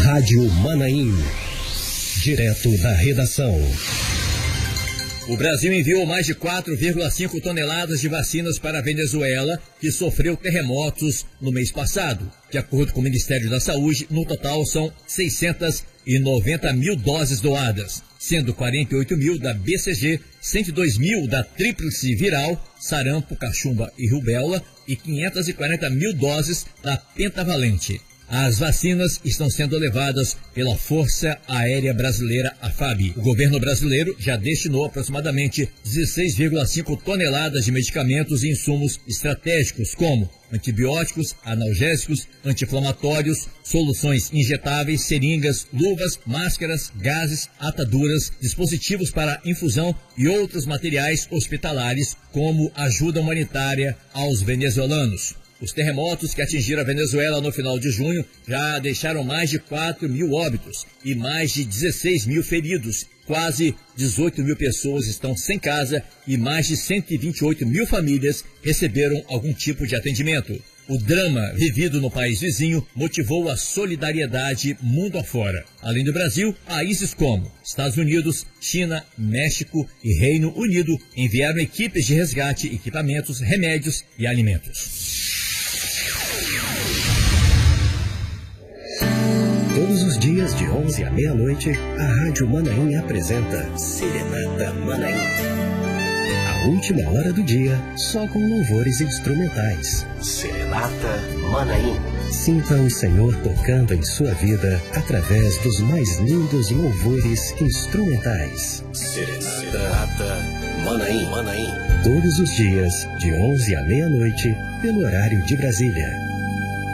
Rádio Manaim. Direto da redação. O Brasil enviou mais de 4,5 toneladas de vacinas para a Venezuela, que sofreu terremotos no mês passado. De acordo com o Ministério da Saúde, no total são 690 mil doses doadas, sendo 48 mil da BCG, 102 mil da tríplice viral, sarampo, cachumba e rubéola, e 540 mil doses da pentavalente. As vacinas estão sendo levadas pela Força Aérea Brasileira, a FAB. O governo brasileiro já destinou aproximadamente 16,5 toneladas de medicamentos e insumos estratégicos, como antibióticos, analgésicos, anti-inflamatórios, soluções injetáveis, seringas, luvas, máscaras, gases, ataduras, dispositivos para infusão e outros materiais hospitalares, como ajuda humanitária aos venezuelanos. Os terremotos que atingiram a Venezuela no final de junho já deixaram mais de 4 mil óbitos e mais de 16 mil feridos. Quase 18 mil pessoas estão sem casa e mais de 128 mil famílias receberam algum tipo de atendimento. O drama vivido no país vizinho motivou a solidariedade mundo afora. Além do Brasil, países como Estados Unidos, China, México e Reino Unido enviaram equipes de resgate, equipamentos, remédios e alimentos. Todos os dias, de 11 à meia-noite, a Rádio Manaim apresenta Serenata Manaim. A última hora do dia, só com louvores instrumentais. Serenata Manaim. Sinta o Senhor tocando em sua vida através dos mais lindos louvores instrumentais. Serenata Manaim. Todos os dias, de 11 à meia-noite, pelo horário de Brasília.